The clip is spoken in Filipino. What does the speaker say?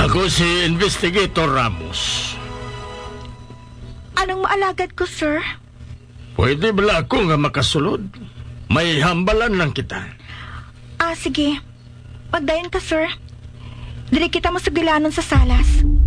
Ako si Investigator Ramos. Anong maalagad ko, sir? Pwede bala ako nga makasulod? May hambalan lang kita. Sige. Pagdayon ka, sir. Dili kita mo sugilanon sa salas.